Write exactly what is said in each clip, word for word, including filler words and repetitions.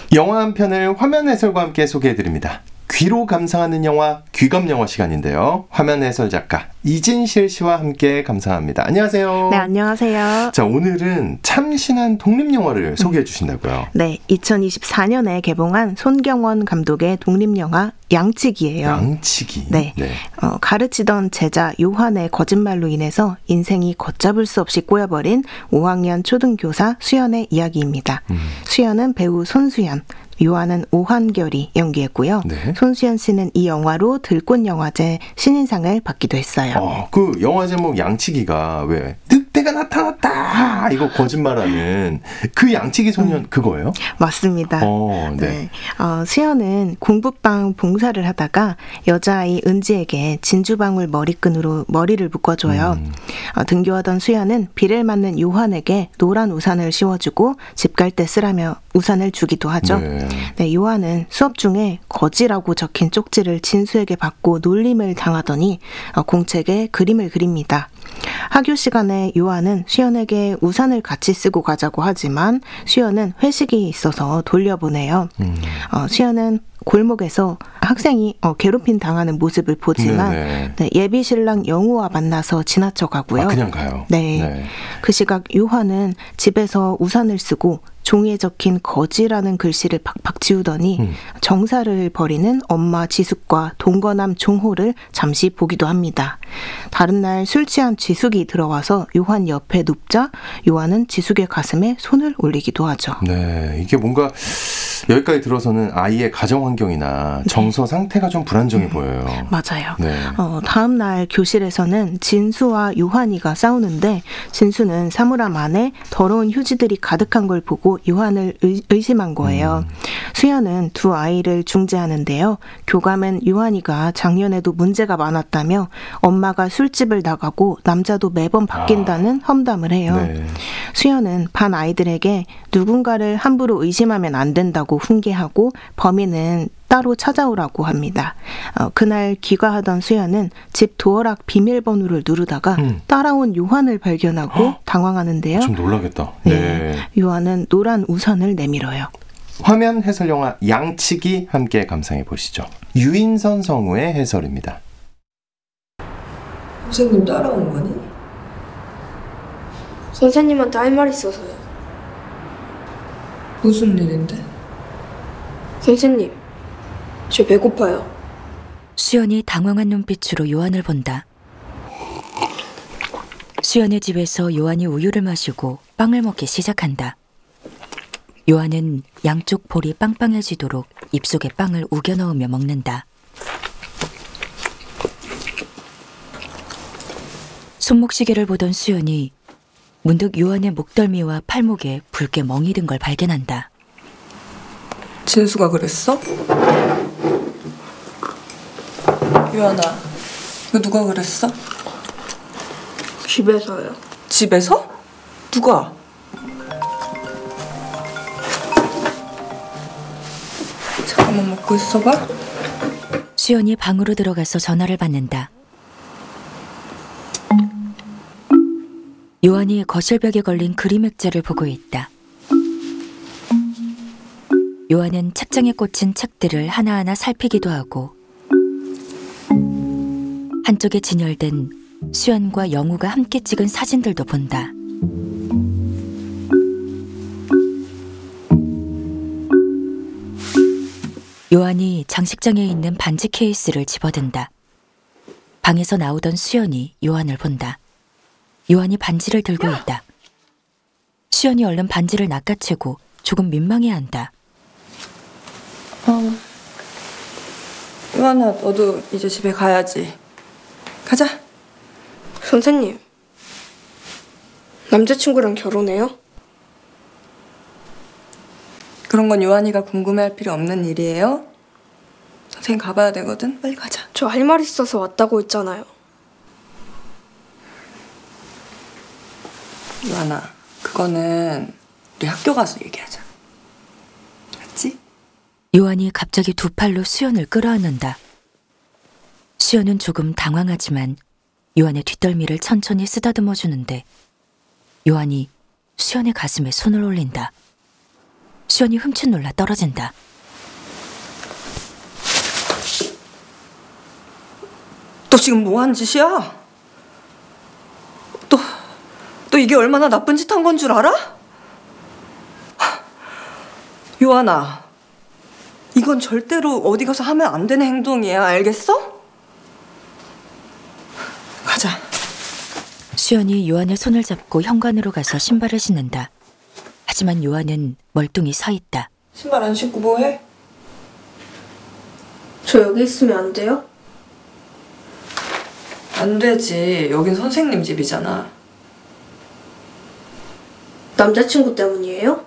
영화 한 편을 화면 해설과 함께 소개해드립니다. 귀로 감상하는 영화, 귀감 영화 시간인데요. 화면 해설 작가 이진실 씨와 함께 감상합니다. 안녕하세요. 네, 안녕하세요. 자, 오늘은 참신한 독립영화를 소개해 주신다고요? 네, 이천이십사 년에 개봉한 손경원 감독의 독립영화 양치기예요. 양치기? 네, 네. 어, 가르치던 제자 요한의 거짓말로 인해서 인생이 걷잡을 수 없이 꼬여버린 오 학년 초등교사 수연의 이야기입니다. 음. 수연은 배우 손수연, 요한은 오한결이 연기했고요. 네. 손수연 씨는 이 영화로 들꽃영화제 신인상을 받기도 했어요. 어, 그 영화 제목 양치기가 왜 늑대가 나타났다 이거 거짓말하는 그 양치기 소년 음. 그거예요? 맞습니다. 어, 네. 네. 어, 수연은 공부방 봉사를 하다가 여자아이 은지에게 진주방울 머리끈으로 머리를 묶어줘요. 음. 어, 등교하던 수연은 비를 맞는 요한에게 노란 우산을 씌워주고 집 갈 때 쓰라며 우산을 주기도 하죠. 네. 네, 요한은 수업 중에 거지라고 적힌 쪽지를 진수에게 받고 놀림을 당하더니 어, 공책에 그림을 그립니다. 학교 시간에 요한은 수연에게 우산을 같이 쓰고 가자고 하지만 수연은 회식이 있어서 돌려보내요. 음. 어, 수연은 골목에서 학생이 어, 괴롭힘 당하는 모습을 보지만 네, 예비 신랑 영우와 만나서 지나쳐 가고요. 아, 그냥 가요? 네. 네. 그 시각 요한은 집에서 우산을 쓰고 종이에 적힌 거지라는 글씨를 팍팍 지우더니 음. 정사를 벌이는 엄마 지숙과 동거남 종호를 잠시 보기도 합니다. 다른 날 술 취한 지숙이 들어와서 요한 옆에 눕자 요한은 지숙의 가슴에 손을 올리기도 하죠. 네, 이게 뭔가 여기까지 들어서는 아이의 가정 환경이나 정서 네. 상태가 좀 불안정해 음, 보여요. 맞아요. 네. 어, 다음 날 교실에서는 진수와 요한이가 싸우는데 진수는 사물함 안에 더러운 휴지들이 가득한 걸 보고 요한을 의, 의심한 거예요. 음. 수연은 두 아이를 중재하는데요. 교감은 요한이가 작년에도 문제가 많았다며 엄마가 술집을 나가고 남자도 매번 바뀐다는 아. 험담을 해요. 네. 수연은 반 아이들에게 누군가를 함부로 의심하면 안 된다고 훈계하고 범인은 따로 찾아오라고 합니다. 어, 그날 귀가하던 수연은 집 도어락 비밀번호를 누르다가 음. 따라온 요한을 발견하고 헉? 당황하는데요. 좀 놀라겠다. 네. 네. 요한은 노란 우산을 내밀어요. 화면 해설 영화 양치기 함께 감상해 보시죠. 유인선 성우의 해설입니다. 선생님 따라온 거니? 선생님한테 할 말 있어서요. 무슨 일인데? 선생님, 저 배고파요. 수연이 당황한 눈빛으로 요한을 본다. 수연의 집에서 요한이 우유를 마시고 빵을 먹기 시작한다. 요한은 양쪽 볼이 빵빵해지도록 입속에 빵을 우겨 넣으며 먹는다. 손목시계를 보던 수연이 문득 요한의 목덜미와 팔목에 붉게 멍이 든 걸 발견한다. 진수가 그랬어? 요한아, 이거 누가 그랬어? 집에서요. 집에서? 누가? 잠깐만 먹고 있어봐. 수연이 방으로 들어가서 전화를 받는다. 요한이 거실벽에 걸린 그림 액자를 보고 있다. 요한은 책장에 꽂힌 책들을 하나하나 살피기도 하고 한쪽에 진열된 수연과 영우가 함께 찍은 사진들도 본다. 요한이 장식장에 있는 반지 케이스를 집어든다. 방에서 나오던 수연이 요한을 본다. 요한이 반지를 들고 있다. 수연이 얼른 반지를 낚아채고 조금 민망해한다. 어, 요한아, 너도 이제 집에 가야지. 가자. 선생님, 남자친구랑 결혼해요? 그런 건 요한이가 궁금해할 필요 없는 일이에요. 선생님 가봐야 되거든. 빨리 가자. 저 할 말 있어서 왔다고 했잖아요. 요한아, 그거는 우리 학교 가서 얘기하자. 알았지? 요한이 갑자기 두 팔로 수연을 끌어안는다. 수연은 조금 당황하지만 요한의 뒷덜미를 천천히 쓰다듬어 주는데 요한이 수연의 가슴에 손을 올린다. 수연이 흠칫 놀라 떨어진다. 너 지금 뭐 한 짓이야? 너, 너 이게 얼마나 나쁜 짓 한 건 줄 알아? 요한아, 이건 절대로 어디 가서 하면 안 되는 행동이야. 알겠어? 가자. 수연이 요한의 손을 잡고 현관으로 가서 신발을 신는다. 하지만 요한은 멀뚱히 서 있다. 신발 안 신고 뭐 해? 저 여기 있으면 안 돼요? 안 되지. 여긴 선생님 집이잖아. 남자친구 때문이에요?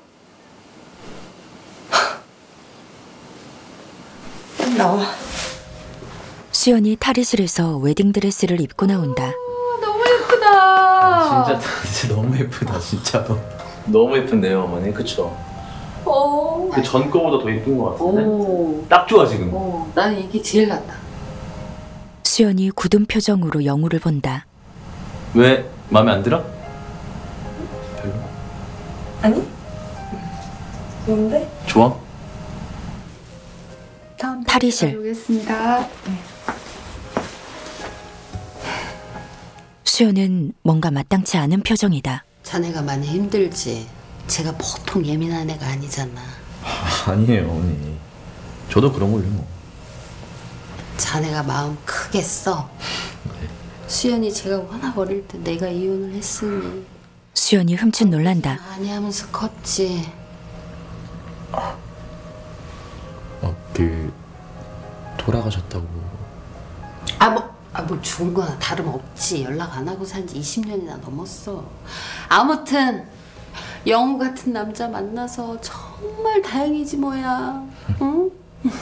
나와. 수연이 탈의실에서 웨딩드레스를 입고 나온다. 너무 예쁘다. 진짜 진짜 너무 예쁘다 진짜로. 너무 예쁜데요 어머니 그쵸? 어. 그 전 거보다 더 예쁜 것 같은데? 오. 딱 좋아 지금. 어. 나는 이게 제일 낫다. 수연이 굳은 표정으로 영우를 본다. 왜 마음에 안 들어? 별로? 아니? 뭔데? 좋아? 다음 탈의실. 보겠습니다. 수연은 뭔가 마땅치 않은 표정이다. 자네가 많이 힘들지. 제가 보통 예민한 애가 아니잖아. 아니에요 어머니. 저도 그런 걸요 뭐. 자네가 마음 크게 써. 네. 수연이 제가 워낙 어릴 때 내가 이혼을 했으니 수연이 흠칫 놀란다. 많이 하면서 컸지. 어, 그 돌아가셨다고. 아 뭐, 아 뭐 죽은 거나 다름없지. 연락 안 하고 산 지 이십 년이나 넘었어. 아무튼 영우 같은 남자 만나서 정말 다행이지 뭐야. 응?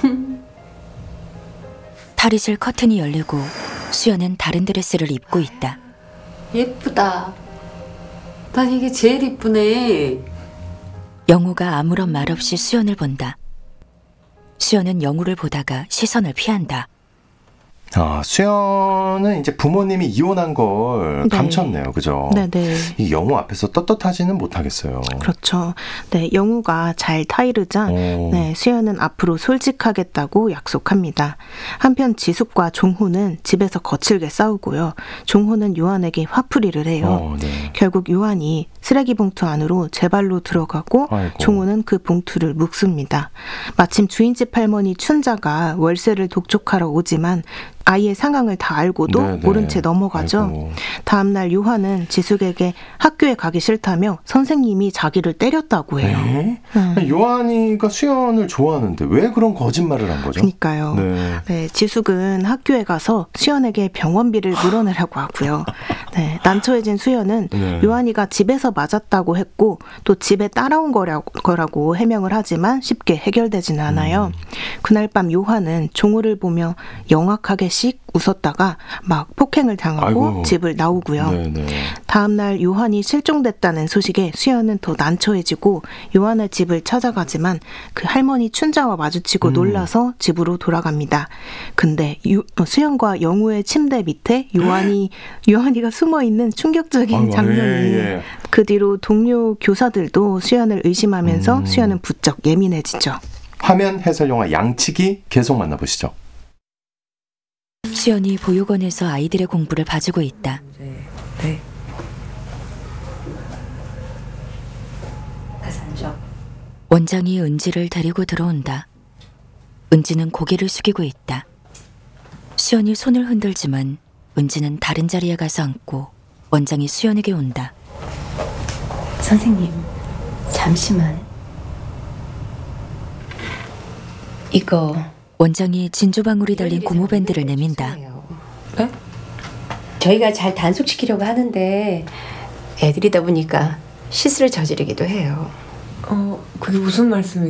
탈의실 커튼이 열리고 수연은 다른 드레스를 입고 있다. 예쁘다. 난 이게 제일 이쁘네. 영우가 아무런 말 없이 수연을 본다. 수연은 영우를 보다가 시선을 피한다. 아, 수연은 이제 부모님이 이혼한 걸 네. 감췄네요. 그죠? 네네. 이 영우 앞에서 떳떳하지는 못하겠어요. 그렇죠. 네, 영우가 잘 타이르자 오. 네, 수연은 앞으로 솔직하겠다고 약속합니다. 한편 지숙과 종호는 집에서 거칠게 싸우고요. 종호는 요한에게 화풀이를 해요. 어, 네. 결국 요한이 쓰레기 봉투 안으로 제 발로 들어가고 아이고. 종호는 그 봉투를 묵습니다. 마침 주인집 할머니 춘자가 월세를 독촉하러 오지만 아이의 상황을 다 알고도 네네. 모른 채 넘어가죠. 아이고. 다음날 요한은 지숙에게 학교에 가기 싫다며 선생님이 자기를 때렸다고 해요. 네? 음. 요한이가 수연을 좋아하는데 왜 그런 거짓말을 한 거죠? 그러니까요. 네. 네, 지숙은 학교에 가서 수연에게 병원비를 물어내라고 하고요. 네, 난처해진 수연은 네. 요한이가 집에서 맞았다고 했고 또 집에 따라온 거라고, 거라고 해명을 하지만 쉽게 해결되지는 않아요. 음. 그날 밤 요한은 종호를 보며 영악하게 씩 웃었다가 막 폭행을 당하고 아이고. 집을 나오고요. 네네. 다음날 요한이 실종됐다는 소식에 수연은 더 난처해지고 요한의 집을 찾아가지만 그 할머니 춘자와 마주치고 음. 놀라서 집으로 돌아갑니다. 근데 유, 어, 수연과 영우의 침대 밑에 요한이 요한이가 숨어 있는 충격적인 아이고, 장면이 예, 예. 그 뒤로 동료 교사들도 수연을 의심하면서 음. 수연은 부쩍 예민해지죠. 화면 해설 영화 양치기 계속 만나보시죠. 수연이 보육원에서 아이들의 공부를 봐주고 있다. 네. 네. 원장이 은지를 데리고 들어온다. 은지는 고개를 숙이고 있다. 수연이 손을 흔들지만 은지는 다른 자리에 가서 앉고 원장이 수연에게 온다. 선생님, 잠시만. 이거 원장이 진주방울이 달린 고무밴드를 내민다. 네? 저희가 잘 단속시키려고 하는데 애들이다 보니까 실수를 저지르기도 해요. 어, 그게 무슨 말씀이세요?